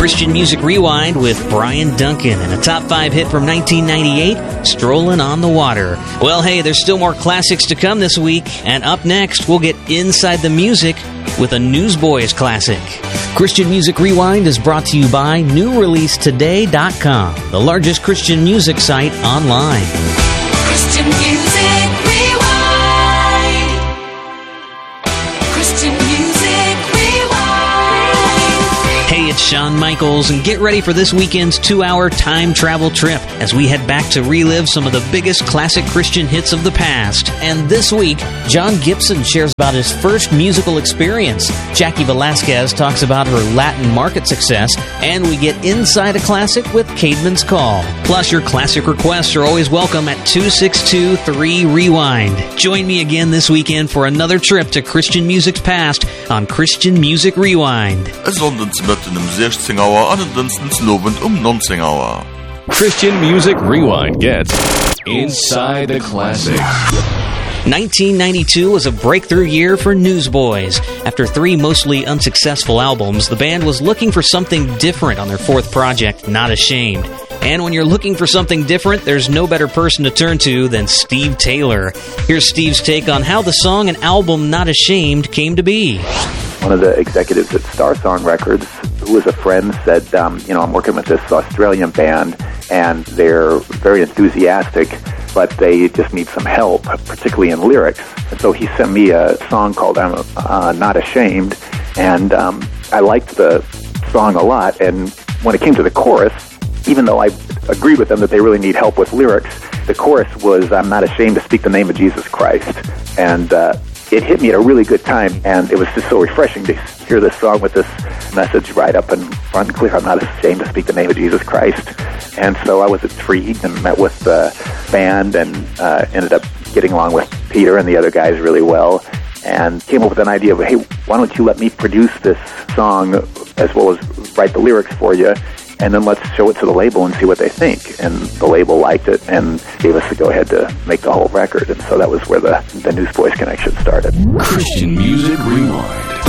Christian Music Rewind with Brian Duncan and a top 5 hit from 1998, Strolling on the Water. Well, hey, there's still more classics to come this week, and up next, we'll get inside the music with a Newsboys classic. Christian Music Rewind is brought to you by NewReleaseToday.com, the largest Christian music site online. Christian Music Rewind. Christian Music Rewind. Hey, it's Shawn Michaels, and get ready for this weekend's 2-hour time travel trip as we head back to relive some of the biggest classic Christian hits of the past. And this week, John Gibson shares about his first musical experience. Jackie Velasquez talks about her Latin market success, and we get inside a classic with Caedmon's Call. Plus, your classic requests are always welcome at 262-3-REWIND. Join me again this weekend for another trip to Christian music's past on Christian Music Rewind. Sonnens mitten 16 Uhr, andernstens lobend 19 Uhr. Christian Music Rewind gets Inside the Classics. 1992 was a breakthrough year for Newsboys. After 3 mostly unsuccessful albums, the band was looking for something different on their 4th project, Not Ashamed. And when you're looking for something different, there's no better person to turn to than Steve Taylor. Here's Steve's take on how the song and album Not Ashamed came to be. One of the executives at Star Song Records, who was a friend, said, I'm working with this Australian band, and they're very enthusiastic, but they just need some help, particularly in lyrics. And so he sent me a song called Not Ashamed, and I liked the song a lot. And when it came to the chorus, even though I agreed with them that they really need help with lyrics, the chorus was, I'm not ashamed to speak the name of Jesus Christ. And it hit me at a really good time, and it was just so refreshing to hear this song with this message right up and front and clear. I'm not ashamed to speak the name of Jesus Christ. And so I was intrigued and met with the band and ended up getting along with Peter and the other guys really well, and came up with an idea of, hey, why don't you let me produce this song as well as write the lyrics for you, and then let's show it to the label and see what they think. And the label liked it and gave us the go-ahead to make the whole record. And so that was where the Newsboys connection started. Christian Music Rewind.